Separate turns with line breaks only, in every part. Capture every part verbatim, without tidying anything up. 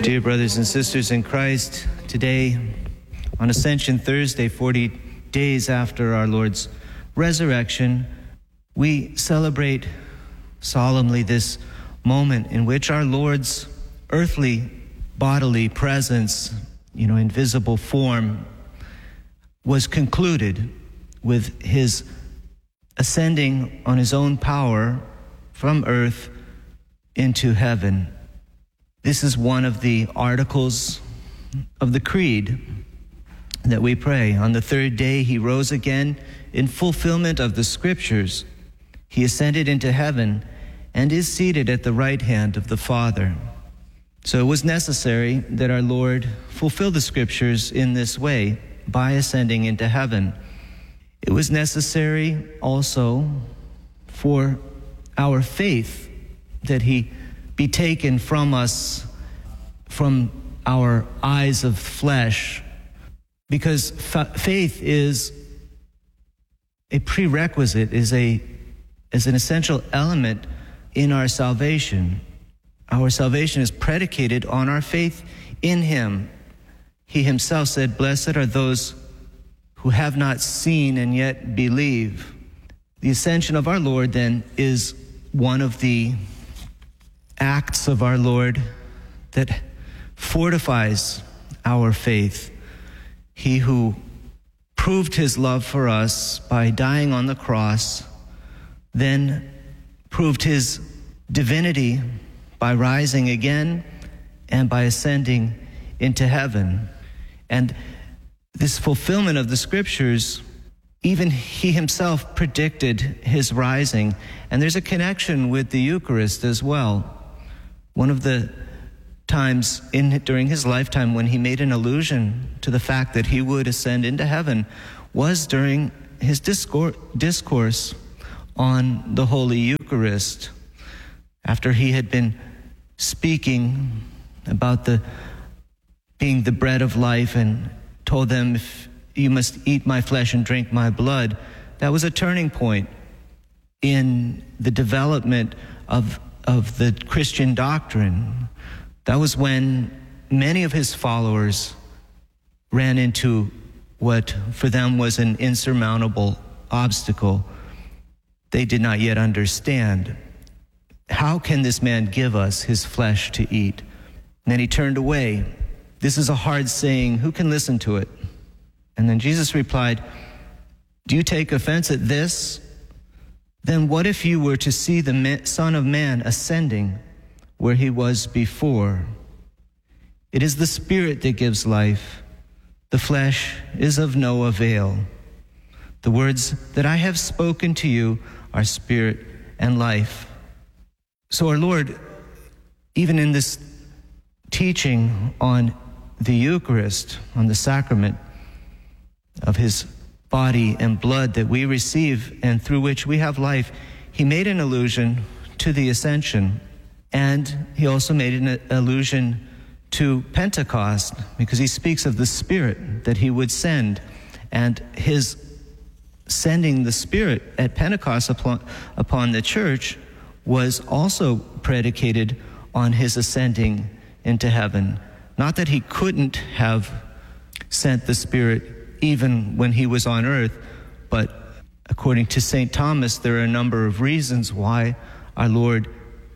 Dear brothers and sisters in Christ, today on Ascension Thursday, forty days after our Lord's resurrection, we celebrate solemnly this moment in which our Lord's earthly bodily presence, you know, invisible form, was concluded with his ascending on his own power from earth into heaven. This is one of the articles of the Creed that we pray. On the third day, he rose again in fulfillment of the Scriptures. He ascended into heaven and is seated at the right hand of the Father. So it was necessary that our Lord fulfill the Scriptures in this way by ascending into heaven. It was necessary also for our faith that he be taken from us, from our eyes of flesh, because fa- faith is a prerequisite, is a is an essential element in our salvation. Our salvation is predicated on our faith in him. He himself said, "Blessed are those who have not seen and yet believe." The ascension of our Lord, then, is one of the acts of our Lord that fortifies our faith. He who proved his love for us by dying on the cross, then proved his divinity by rising again and by ascending into heaven. And this fulfillment of the Scriptures, even he himself predicted his rising. And there's a connection with the Eucharist as well. One of the times in during his lifetime when he made an allusion to the fact that he would ascend into heaven was during his discourse, discourse on the Holy Eucharist. After he had been speaking about the being the bread of life and told them, "If you must eat my flesh and drink my blood," that was a turning point in the development of of the Christian doctrine. That was when many of his followers ran into what for them was an insurmountable obstacle. They did not yet understand. How can this man give us his flesh to eat? And then he turned away. This is a hard saying. Who can listen to it? And then Jesus replied, "Do you take offense at this? Then what if you were to see the Son of Man ascending where he was before? It is the Spirit that gives life. The flesh is of no avail. The words that I have spoken to you are spirit and life." So our Lord, even in this teaching on the Eucharist, on the sacrament of his body and blood that we receive and through which we have life, he made an allusion to the ascension. And he also made an allusion to Pentecost, because he speaks of the Spirit that he would send. And his sending the Spirit at Pentecost upon, upon the church was also predicated on his ascending into heaven. Not that he couldn't have sent the Spirit even when he was on earth, but according to Saint Thomas, there are a number of reasons why our Lord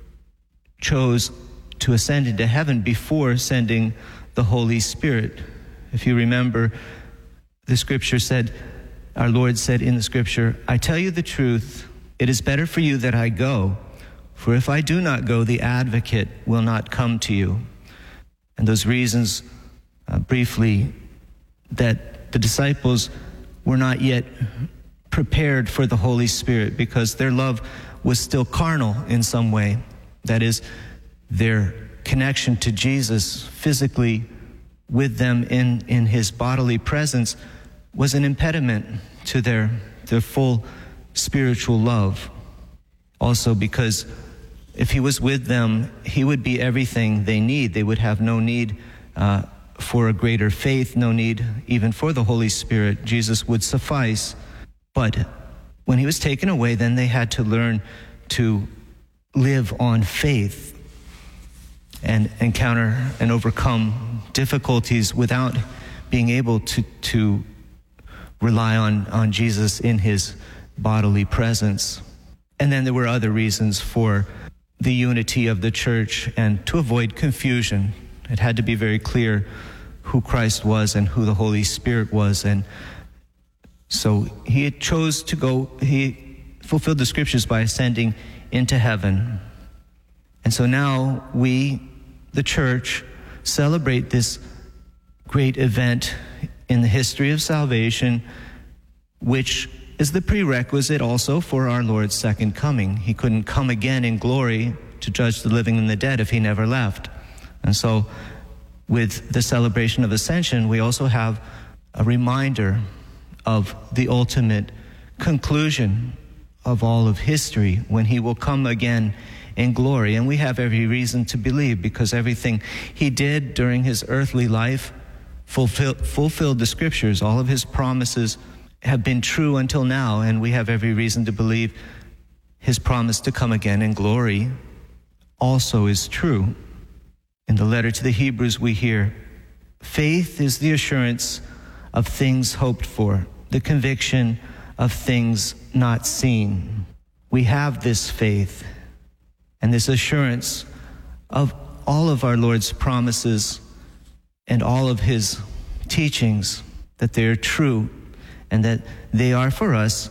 chose to ascend into heaven before sending the Holy Spirit. If you remember, the Scripture said, our Lord said in the Scripture, "I tell you the truth, it is better for you that I go, for if I do not go, the Advocate will not come to you." And those reasons, uh, briefly, that the disciples were not yet prepared for the Holy Spirit because their love was still carnal in some way. That is, their connection to Jesus physically with them in, in his bodily presence was an impediment to their, their full spiritual love. Also because if he was with them, he would be everything they need. They would have no need uh, for a greater faith, no need even for the Holy Spirit. Jesus would suffice. But when he was taken away, then they had to learn to live on faith. and encounter and overcome difficulties without being able to, to rely on, on Jesus in his bodily presence. And then there were other reasons for the unity of the church and to avoid confusion. It had to be very clear who Christ was and who the Holy Spirit was. And so he chose to go, he fulfilled the scriptures by ascending into heaven. And so now we, the church, celebrate this great event in the history of salvation, which is the prerequisite also for our Lord's second coming. He couldn't come again in glory to judge the living and the dead if he never left. And so with the celebration of Ascension, we also have a reminder of the ultimate conclusion of all of history when he will come again in glory. And we have every reason to believe, because everything he did during his earthly life fulfill, fulfilled the scriptures. All of his promises have been true until now, and we have every reason to believe his promise to come again in glory also is true. In the letter to the Hebrews we hear, faith is the assurance of things hoped for, the conviction of things not seen. We have this faith and this assurance of all of our Lord's promises and all of his teachings, that they are true and that they are for us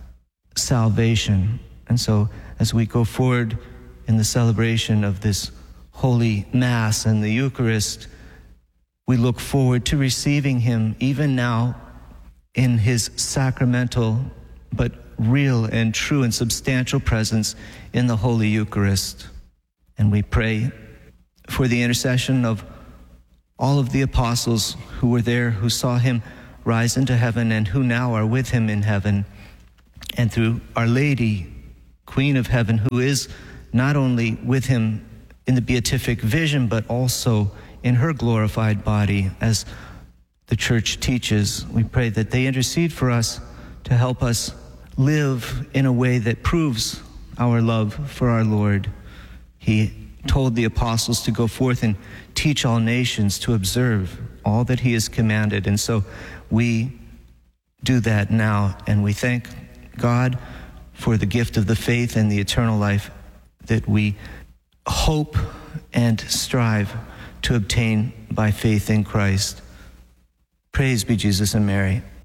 salvation. And so as we go forward in the celebration of this Holy Mass and the Eucharist, we look forward to receiving him even now in his sacramental but real and true and substantial presence in the Holy Eucharist. And we pray for the intercession of all of the apostles who were there, who saw him rise into heaven and who now are with him in heaven, and through Our Lady, Queen of Heaven, who is not only with him in the beatific vision, but also in her glorified body, as the church teaches. We pray that they intercede for us to help us live in a way that proves our love for our Lord. He told the apostles to go forth and teach all nations to observe all that he has commanded. And so we do that now, and we thank God for the gift of the faith and the eternal life that we hope and strive to obtain by faith in Christ. Praise be Jesus and Mary.